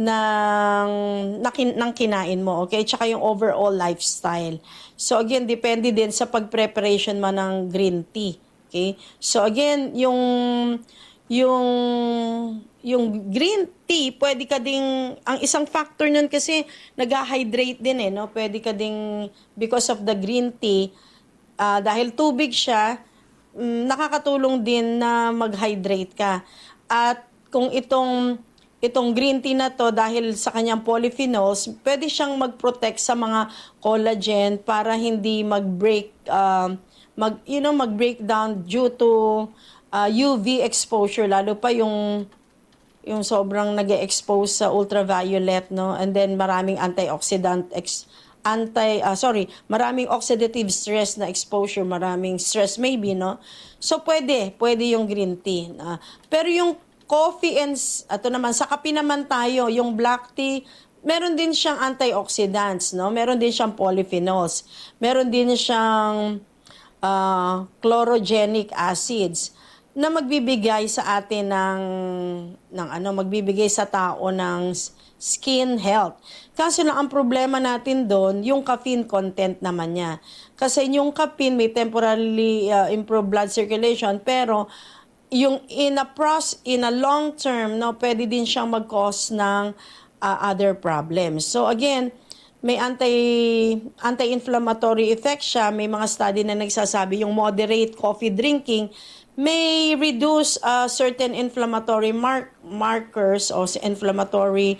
ng, na kin, ng kinain mo, okay? Tsaka yung overall lifestyle. So again, depende din sa pag-preparation mo ng green tea, okay? So again, yung yung yung green tea, pwede ka ding, ang isang factor nun kasi nag-hydrate din eh, no? Pwede ka ding, because of the green tea, ah, dahil tubig siya, mm, nakakatulong din na mag-hydrate ka. At kung itong itong green tea na to, dahil sa kanyang polyphenols, pwede siyang mag-protect sa mga collagen para hindi mag-break, um, mag, you know, mag-break down due to uh, U V exposure, lalo pa yung yung sobrang nag-expose sa ultraviolet, no? And then maraming antioxidant ex, anti ah, sorry, maraming oxidative stress na exposure, maraming stress maybe, no? So pwede, pwede yung green tea. Ah, pero yung coffee and s- ato naman sa kape naman tayo, yung black tea, meron din siyang antioxidants, no? Meron din siyang polyphenols. Meron din siyang ah, chlorogenic acids na magbibigay sa atin ng ng ano, magbibigay sa tao ng s- skin health. Kaso lang ang problema natin doon, yung caffeine content naman niya. Kasi yung caffeine may temporarily uh, improve blood circulation, pero yung in a pros in a long term, no, pwede din siyang mag-cause ng uh, other problems. So again, may anti anti-inflammatory effect siya. May mga study na nagsasabi yung moderate coffee drinking may reduce uh, certain inflammatory mark markers o s- inflammatory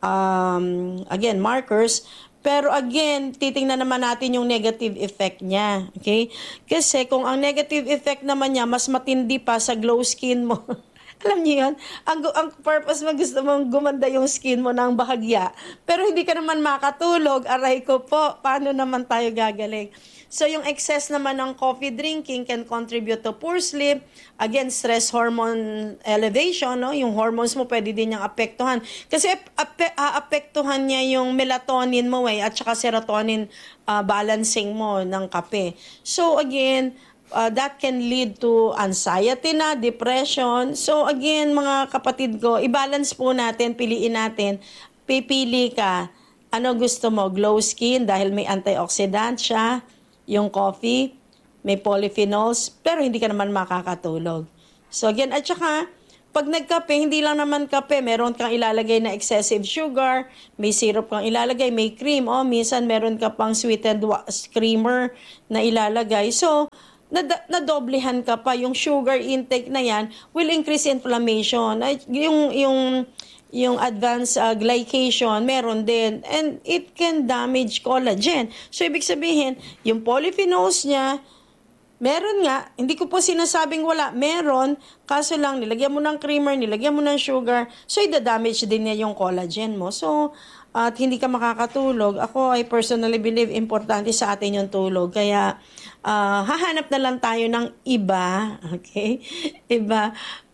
um, again markers. Pero again, titingnan naman natin yung negative effect niya. Okay? Kasi kung ang negative effect naman niya mas matindi pa sa glow skin mo. Alam niyo yun? Ang, gu- ang purpose mo, gusto mong gumanda yung skin mo ng bahagya. Pero hindi ka naman makatulog. Aray ko po, paano naman tayo gagaling? So yung excess naman ng coffee drinking can contribute to poor sleep. Again, stress hormone elevation, no? Yung hormones mo pwede din niyang apektuhan. Kasi ape, aapektuhan niya yung melatonin mo eh, at saka serotonin ah, balancing mo ng kape. So again, uh, that can lead to anxiety na, depression. So again, mga kapatid ko, i-balance po natin, piliin natin. Pipili ka, ano gusto mo? Glow skin dahil may antioxidant siya, yung coffee, may polyphenols, pero hindi ka naman makakatulog. So again, at saka, pag nagkape, hindi lang naman kape, meron kang ilalagay na excessive sugar, may syrup kang ilalagay, may cream, o minsan meron ka pang sweetened wa- creamer na ilalagay. So, nada- nadoblehan ka pa, yung sugar intake na yan will increase inflammation. Ay, yung, yung, yung advanced uh, glycation, meron din. And it can damage collagen. So, ibig sabihin, yung polyphenols niya, meron nga, hindi ko po sinasabing wala, meron, kaso lang nilagyan mo ng creamer, nilagyan mo ng sugar, so ida-damage din niya yung collagen mo. So, at hindi ka makakatulog. Ako, I personally believe importante sa atin yung tulog. Kaya, ah, hahanap na lang tayo ng iba, okay? Iba.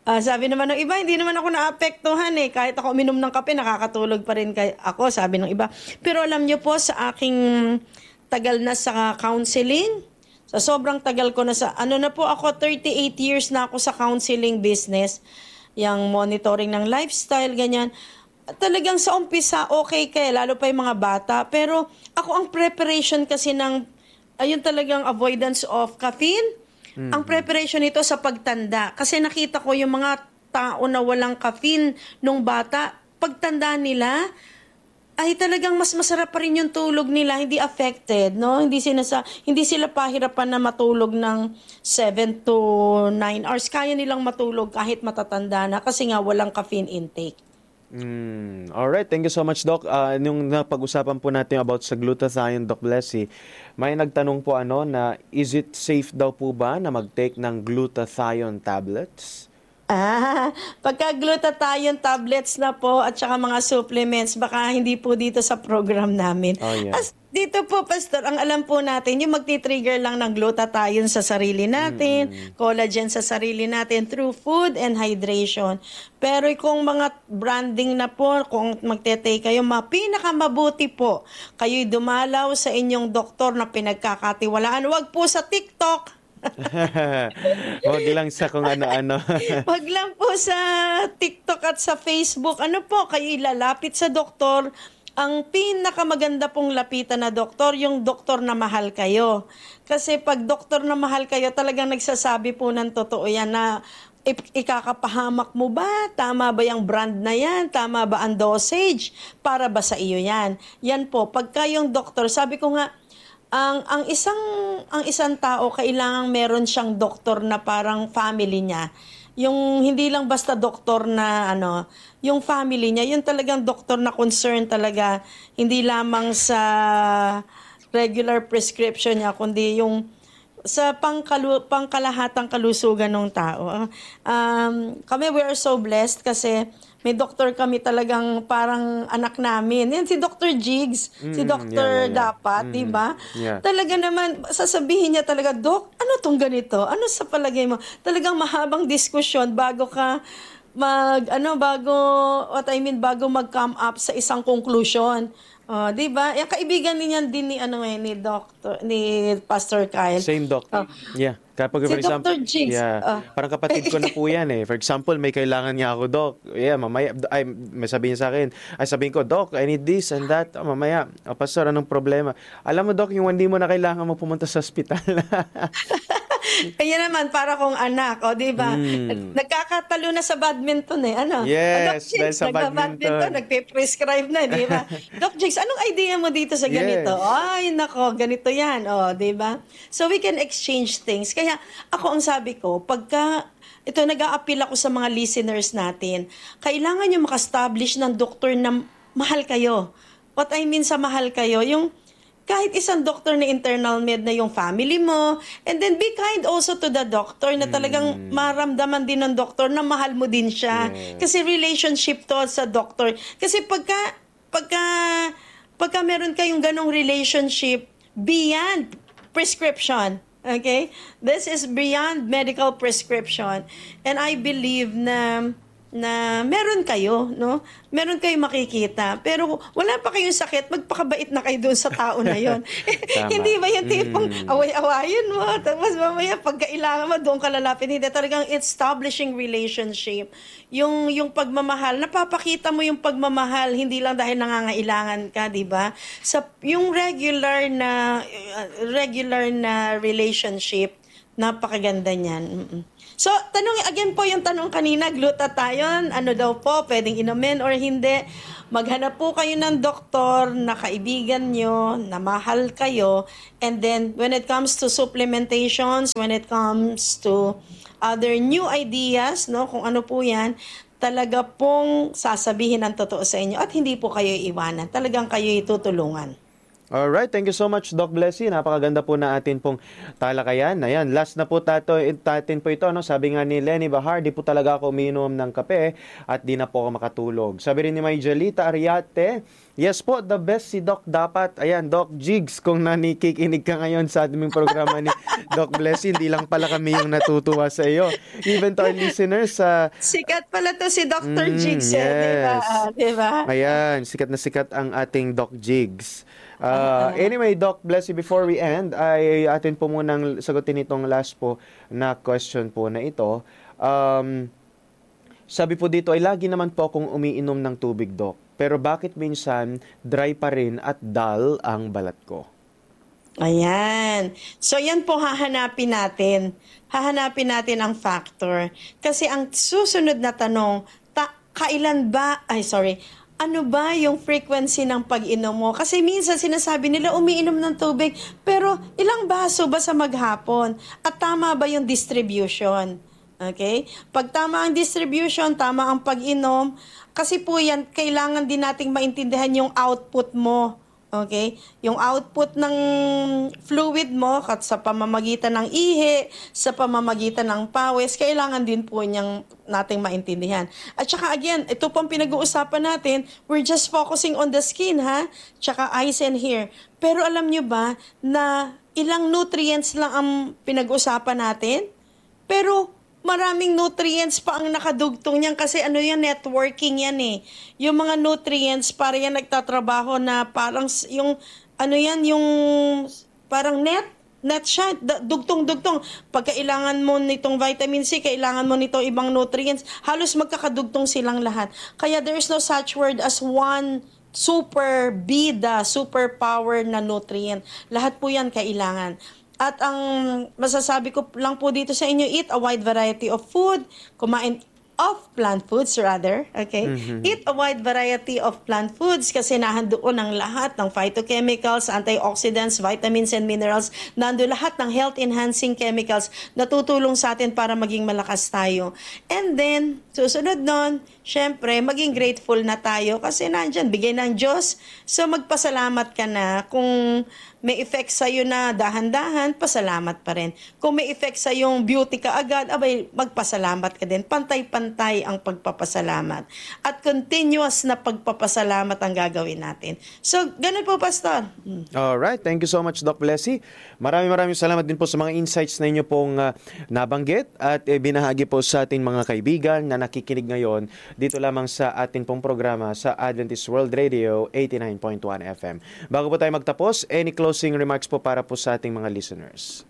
Ah, sabi naman ng iba, hindi naman ako naapektuhan eh. Kahit ako uminom ng kape, nakakatulog pa rin kay ako, sabi ng iba. Pero alam niyo po, sa aking tagal na sa counseling, sa sobrang tagal ko na sa, ano na po ako, thirty-eight years na ako sa counseling business, yung monitoring ng lifestyle, ganyan. Talagang sa umpisa, okay kay, lalo pa yung mga bata. Pero ako ang preparation kasi ng, ayun talagang avoidance of caffeine, ang preparation nito sa pagtanda. Kasi nakita ko yung mga tao na walang caffeine nung bata, pagtanda nila, ay talagang mas masarap pa rin yung tulog nila, hindi affected, no? Hindi sila sa hindi sila pahirapan na matulog ng seven to nine hours. Kaya nilang matulog kahit matatanda na kasi nga walang caffeine intake. Mm, alright, thank you so much, Doc. Ah, nung napag-usapan po natin about sa glutathione, Doc Blessy, may nagtanong po ano na is it safe daw po ba na mag-take ng glutathione tablets? Ah, pagka glutathione tablets na po at saka mga supplements, baka hindi po dito sa program namin. Oh, yeah. As dito po, Pastor, ang alam po natin, yung magti-trigger lang ng glutathione sa sarili natin, collagen sa sarili natin through food and hydration. Pero kung mga branding na po, kung magte-take kayo, ma pinakamabuti po, kayo'y dumalaw sa inyong doktor na pinagkakatiwalaan. Huwag po sa TikTok. Wag lang sa kung ano-ano. Wag lang po sa TikTok at sa Facebook. Ano po, kayo ilalapit sa doktor. Ang pinakamaganda pong lapitan na doktor, yung doktor na mahal kayo. Kasi pag doktor na mahal kayo, talagang nagsasabi po ng totoo yan na ik- ikakapahamak mo ba? Tama ba yung brand na yan? Tama ba ang dosage? Para ba sa iyo yan? Yan po, pagka yung doktor, sabi ko nga, ang ang isang ang isang tao kailangang meron siyang doktor na parang family niya. Yung hindi lang basta doktor na ano, yung family niya, yung talagang doktor na concern talaga hindi lamang sa regular prescription niya kundi yung sa pangkalu, pangkalahatang kalusugan ng tao. Um, kami we are so blessed kasi may doktor kami talagang parang anak namin. Yan si Doctor Jigs, si Mm, Doctor yeah, yeah, yeah. Dapat, Mhm. di ba? Yeah. Talaga naman, sasabihin niya talaga, Dok, ano tong ganito? Ano sa palagay mo? Talagang mahabang diskusyon bago ka mag, ano, bago, what I mean, bago mag-come up sa isang conclusion. Oh, di ba? Yung kaibigan niyan din ni, ano eh, ni Doctor, ni Pastor Kyle. Same, Doc. Oh. Yeah. Kapag, Si for example, Doctor Jigs. yeah, Oh. parang kapatid ko na po yan eh. For example, may kailangan niya ako, Doc. Yeah, mamaya, ay, may sabihin sa akin, ay sabihin ko, Doc, I need this and that. Oh, mamaya, oh, Pastor, anong problema? Alam mo, Doc, yung hindi mo na kailangan mo pumunta sa ospital. Kaya naman, para kong anak, o di ba? Mm. Nagkakatalo na sa badminton eh. Ano? Yes, O, Doc Jigs, dahil sa nagba-badminton, badminton. nagpe-prescribe na, di ba? Doc Jigs, anong idea mo dito sa ganito? Yes. Ay, nako, ganito yan. O, di ba? So, we can exchange things. Kaya, ako ang sabi ko, pagka ito, nag-a-appeal ako sa mga listeners natin, kailangan nyo maka-establish ng doktor na mahal kayo. What I mean sa mahal kayo, yung kahit isang doctor na internal med na yung family mo, and then be kind also to the doctor na talagang maramdaman din ng doktor na mahal mo din siya. Yes. Kasi relationship to sa doctor. Kasi pagka, pagka, pagka meron kayong ganong relationship, beyond prescription, okay? This is beyond medical prescription. And I believe na na meron kayo, no? Meron kayong makikita. Pero wala pa kayong sakit, magpakabait na kayo doon sa tao na yon. Tama. Hindi ba yung tipong Mm. away-awayin mo, tapos mamaya pag kailangan mo, doon ka lalapit. Hindi, talagang establishing relationship. Yung, yung pagmamahal, napapakita mo yung pagmamahal, hindi lang dahil nangangailangan ka, di ba? Sa, yung regular na, uh, regular na relationship, napakaganda niyan. Mm-mm. So, tanong again po yung tanong kanina, glutathione, ano daw po, pwedeng inumin or hindi. Maghanap po kayo ng doktor na kaibigan nyo, na mahal kayo, and then when it comes to supplementations, when it comes to other new ideas, no, kung ano po yan, talaga pong sasabihin ang totoo sa inyo at hindi po kayo iwanan. Talagang kayo itutulungan. Alright, thank you so much, Doc Blessy. Napakaganda po na atin pong talakayan. Ayan, last na po tato, tatin po ito. No? Sabi nga ni Lenny Bahar, di po talaga ako uminom ng kape at di na po ako makatulog. Sabi rin ni May Jalita Ariate, Yes po, the best si Doc dapat. Ayan, Doc Jigs, kung nanikikinig ka ngayon sa aming programa ni Doc Blessy, hindi lang pala kami yung natutuwa sa iyo. Even to our listeners sa... Sikat pala to si Doctor Mm, Jigs, eh, di ba? yes. Ah, di ba? Ayan, sikat na sikat ang ating Doc Jigs. Uh, anyway, Doc Blessy, before we end, ay atin po munang sagutin itong last po na question po na ito. Um, sabi po dito ay lagi naman po akong umiinom ng tubig, Doc. Pero bakit minsan dry pa rin at dull ang balat ko? Ayan. So, yan po hahanapin natin. Hahanapin natin ang factor. Kasi ang susunod na tanong, ta- kailan ba, ay sorry, ano ba yung frequency ng pag-inom mo? Kasi minsan sinasabi nila umiinom ng tubig, pero ilang baso ba sa maghapon? At tama ba yung distribution? Okay? Pag tama ang distribution, tama ang pag-inom, kasi po yan, kailangan din nating maintindihan yung output mo. Okay? Yung output ng fluid mo kat sa pamamagitan ng ihi, sa pamamagitan ng pawis, kailangan din po niyang nating maintindihan. At saka again, ito pong pinag-uusapan natin, we're just focusing on the skin, ha? Tsaka eyes and hair. Pero alam nyo ba na ilang nutrients lang ang pinag-uusapan natin? Pero maraming nutrients pa ang nakadugtong niyan kasi ano yan, networking yan eh. Yung mga nutrients, para yan nagtatrabaho na parang s- yung, ano yan, yung parang net, net siya, da- dugtong-dugtong. Pag kailangan mo nitong vitamin C, kailangan mo nitong ibang nutrients, halos magkakadugtong silang lahat. Kaya there is no such word as one super bida, super power na nutrient. Lahat po yan kailangan. At ang masasabi ko lang po dito sa inyo, eat a wide variety of food, kumain of plant foods rather, okay? Eat a wide variety of plant foods kasi nahandoon ang lahat ng phytochemicals, antioxidants, vitamins and minerals, nando lahat ng health-enhancing chemicals na tutulong sa atin para maging malakas tayo. And then, susunod nun, syempre, maging grateful na tayo kasi nandyan, bigay ng Diyos. So, magpasalamat ka na kung may effect sa'yo na dahan-dahan, pasalamat pa rin. Kung may effect sa yung beauty ka agad, abay, magpasalamat ka din. Pantay-pantay ang pagpapasalamat. At continuous na pagpapasalamat ang gagawin natin. So, ganun po, Pastor. Hmm. Alright, thank you so much, Doc Blessy. Maraming maraming salamat din po sa mga insights na inyo pong uh, nabanggit at eh, binahagi po sa ating mga kaibigan na nakikinig ngayon dito lamang sa ating pong programa sa Adventist World Radio eighty-nine point one F M. Bago po tayo magtapos, any closing remarks po para po sa ating mga listeners?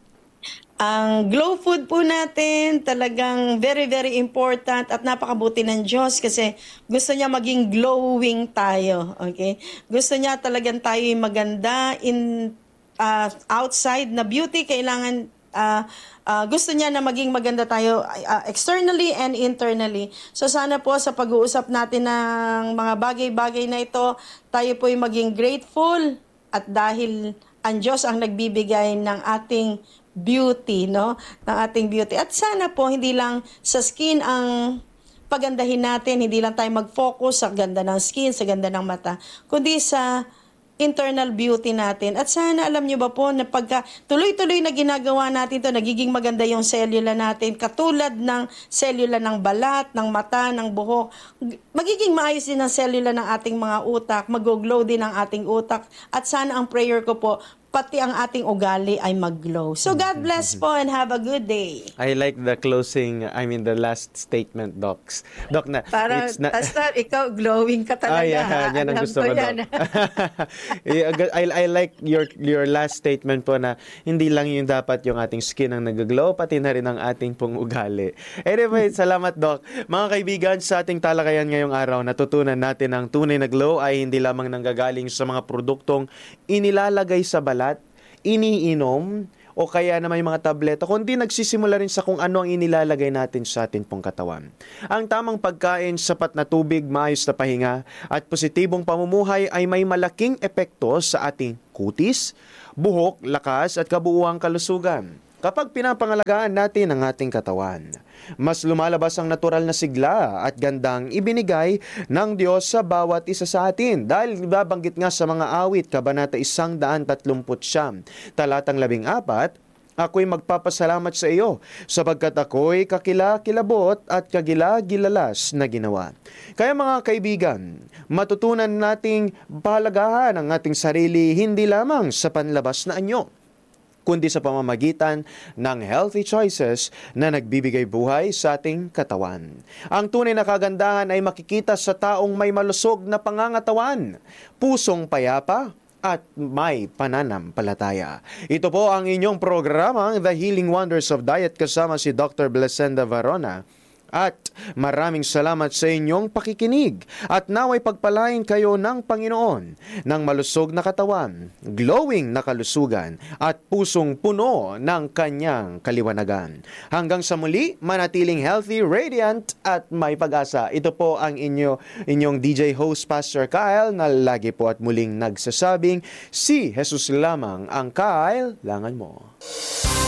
Ang Glow Food po natin talagang very very important at napakabuti ng Diyos kasi gusto niya maging glowing tayo, okay? Gusto niya talagang tayo maganda in uh, outside na beauty, kailangan uh, uh, gusto niya na maging maganda tayo uh, externally and internally. So sana po sa pag-uusap natin ng mga bagay-bagay na ito, tayo po ay maging grateful at dahil ang Diyos ang nagbibigay ng ating beauty, no? Ng ating beauty. At sana po hindi lang sa skin ang pagandahin natin, hindi lang tayo mag-focus sa ganda ng skin, sa ganda ng mata, kundi sa internal beauty natin. At sana alam nyo ba po na pagka tuloy-tuloy na ginagawa natin to, nagiging maganda yung cellula natin, katulad ng cellula ng balat, ng mata, ng buhok. Magiging maayos din ang cellula ng ating mga utak, mag-glow din ang ating utak. At sana ang prayer ko po, pati ang ating ugali ay mag-glow. So God bless po and have a good day. I like the closing, I mean the last statement, Docs. Doc, na, Para, it's not... Pastor, ikaw glowing ka talaga. Ah, yeah, ha? yan ang Alam gusto ko, yan. Doc. I, I like your your last statement po na hindi lang yung dapat yung ating skin ang nag-glow, pati na rin ang ating pong ugali. Anyway, salamat, Doc. Mga kaibigan, sa ating talakayan ngayong araw, natutunan natin ang tunay na glow ay hindi lamang nanggagaling sa mga produktong inilalagay sa balat, iniinom, o kaya naman yung mga tableta, kundi nagsisimula rin sa kung ano ang inilalagay natin sa ating pong katawan. Ang tamang pagkain, sapat na tubig, maayos na pahinga, at positibong pamumuhay ay may malaking epekto sa ating kutis, buhok, lakas, at kabuuang kalusugan. Kapag pinapangalagaan natin ang ating katawan, mas lumalabas ang natural na sigla at gandang ibinigay ng Diyos sa bawat isa sa atin. Dahil babanggit nga sa mga awit, Kabanata one thirty-siyam, talatang labing apat, ako'y magpapasalamat sa iyo, sapagkat ako'y kakila-kilabot at kagila-gilalas na ginawa. Kaya mga kaibigan, matutunan nating pahalagahan ang ating sarili hindi lamang sa panlabas na anyo, kundi sa pamamagitan ng healthy choices na nagbibigay buhay sa ating katawan. Ang tunay na kagandahan ay makikita sa taong may malusog na pangangatawan, pusong payapa, at may pananampalataya. Ito po ang inyong programang The Healing Wonders of Diet kasama si Doctor Blesenda Varona. At maraming salamat sa inyong pakikinig at naway pagpalain kayo ng Panginoon ng malusog na katawan, glowing na kalusugan at pusong puno ng kanyang kaliwanagan. Hanggang sa muli, manatiling healthy, radiant at may pag-asa. Ito po ang inyo, inyong D J host Pastor Kyle na lagi po at muling nagsasabing, si Jesus lamang ang kailangan mo.